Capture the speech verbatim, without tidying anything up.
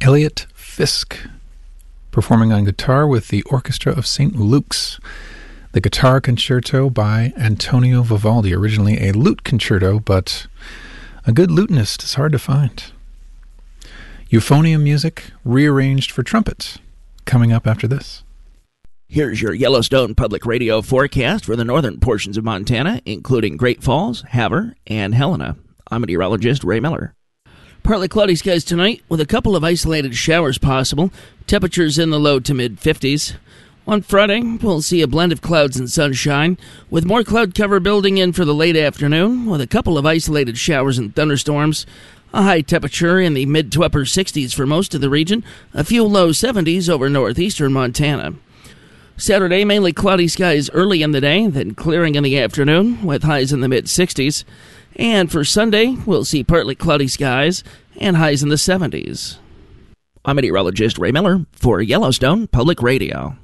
Elliot Fisk, performing on guitar with the Orchestra of Saint Luke's. The Guitar Concerto by Antonio Vivaldi, originally a lute concerto, but a good lutenist is hard to find. Euphonium music rearranged for trumpet, coming up after this. Here's your Yellowstone Public Radio forecast for the northern portions of Montana, including Great Falls, Havre, and Helena. I'm meteorologist Ray Miller. Partly cloudy skies tonight with a couple of isolated showers possible. Temperatures in the low to mid fifties. On Friday, we'll see a blend of clouds and sunshine, with more cloud cover building in for the late afternoon, with a couple of isolated showers and thunderstorms. A high temperature in the mid to upper sixties for most of the region, a few low seventies over northeastern Montana. Saturday, mainly cloudy skies early in the day, then clearing in the afternoon, with highs in the mid sixties. And for Sunday, we'll see partly cloudy skies and highs in the seventies. I'm meteorologist Ray Miller for Yellowstone Public Radio.